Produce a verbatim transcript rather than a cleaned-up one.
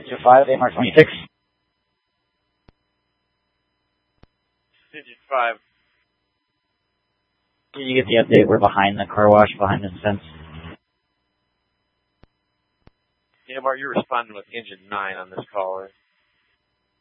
Digit five, A M R twenty-six. Digit five. Did you get the update? We're behind the car wash, behind the fence. A M R, you're responding with engine nine on this caller.